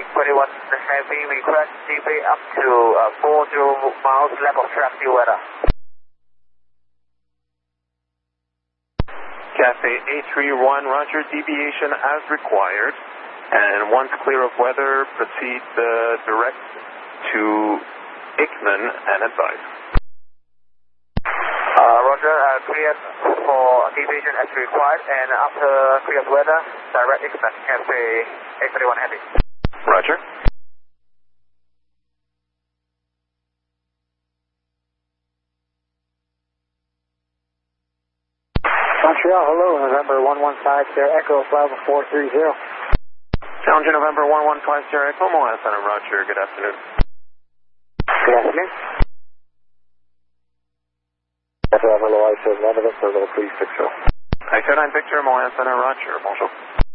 A21 Heavy, request DB up to 40 miles left of track, due weather. Cathay A31, roger, deviation as required. And once clear of weather, proceed direct to Ickman and advise. Roger, cleared for deviation as required, and after clear of weather, direct Ickman, Cathay A31 Heavy. Roger. Montreal, hello, November 115 Sierra Echo, flight 430. Challenger November 115 Sierra Echo, Moana Center, roger, good afternoon. Good afternoon. November low ISO 9 November level 360. ISO 9 Victor, Moana Center, roger, bonjour.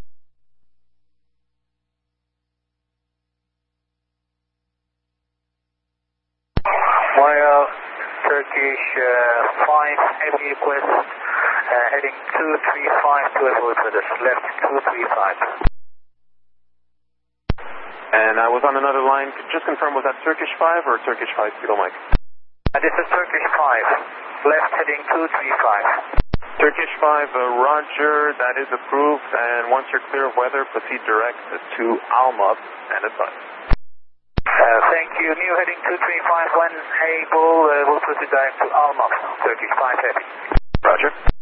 Royal Turkish 5 Heavy request, heading 235 to Evolution, left 235. And I was on another line. Just confirm, was that Turkish 5 or Turkish 5 Kilo Mike? This is Turkish 5, left heading 235. Turkish 5, roger, that is approved. And once you're clear of weather, proceed direct to Alma and advise. Thank you. New heading 235, when able, we'll proceed direct to Alma, Turkish 5 Heavy. Roger.